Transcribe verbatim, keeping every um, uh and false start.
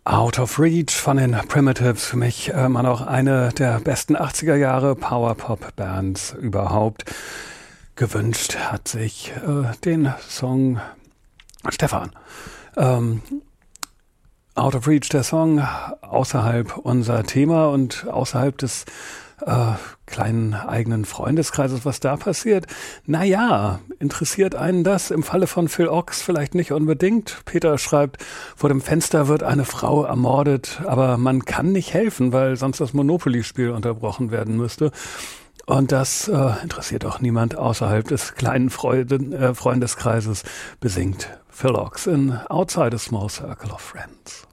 Out of Reach von den Primitives, für mich äh, immer noch eine der besten achtziger Jahre Power-Pop-Bands überhaupt. Gewünscht hat sich äh, den Song Stefan. Ähm, Out of Reach, der Song, außerhalb unser Thema und außerhalb des äh, kleinen eigenen Freundeskreises, was da passiert. Naja, interessiert einen das? Im Falle von Phil Ochs vielleicht nicht unbedingt. Peter schreibt, vor dem Fenster wird eine Frau ermordet, aber man kann nicht helfen, weil sonst das Monopoly-Spiel unterbrochen werden müsste. Und das äh, interessiert auch niemand außerhalb des kleinen Freuden, äh, Freundeskreises, besingt Phil Ochs in Outside a Small Circle of Friends.